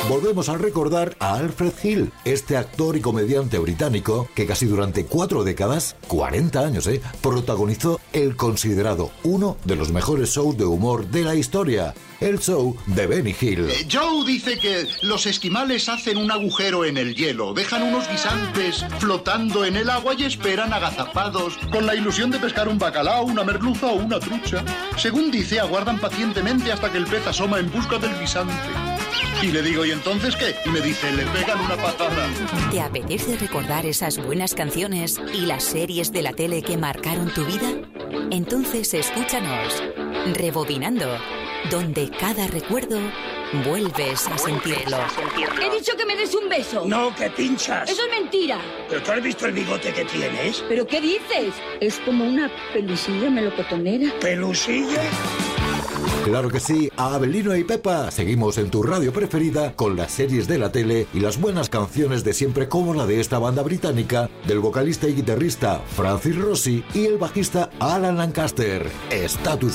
volvemos a recordar a Alfred Hill, este actor y comediante británico que casi durante 4 décadas, 40 años, protagonizó el considerado uno de los mejores shows de humor de la historia, el show de Benny Hill. Joe dice que los esquimales hacen un agujero en el hielo, dejan unos guisantes flotando en el agua y esperan agazapados, con la ilusión de pescar un bacalao, una merluza o una trucha. Según dice, aguardan pacientemente hasta que el pez asoma en busca del guisante. Y le digo, ¿y entonces qué? Y me dice, le pegan una patada. ¿Te apetece recordar esas buenas canciones y las series de la tele que marcaron tu vida? Entonces escúchanos, Rebobinando, donde cada recuerdo vuelves a sentirlo. He dicho que me des un beso. No, que pinchas. Eso es mentira. ¿Pero tú has visto el bigote que tienes? ¿Pero qué dices? Es como una pelusilla melocotonera. ¿Pelusilla? Claro que sí, a Abelino y Pepa. Seguimos en tu radio preferida con las series de la tele y las buenas canciones de siempre, como la de esta banda británica del vocalista y guitarrista Francis Rossi y el bajista Alan Lancaster. Status